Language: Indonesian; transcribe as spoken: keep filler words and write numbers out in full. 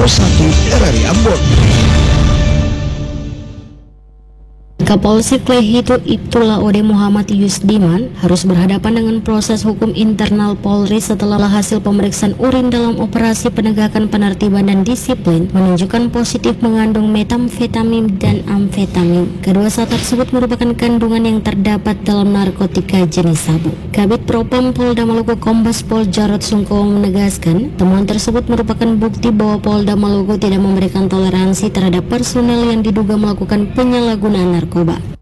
pos satu R R I Ambon. Kapolsek Lehitu Ibtullah Ode Muhammad Yusdiman harus berhadapan dengan proses hukum internal Polri setelah hasil pemeriksaan urin dalam operasi penegakan penertiban dan disiplin menunjukkan positif mengandung metamfetamin dan amfetamin. Kedua zat tersebut merupakan kandungan yang terdapat dalam narkotika jenis sabu. Kabid Propam Polda Maluku Kombes Pol Jarod Sungkowo menegaskan temuan tersebut merupakan bukti bahwa Polda Maluku tidak memberikan toleransi terhadap personel yang diduga melakukan penyalahgunaan narkoba.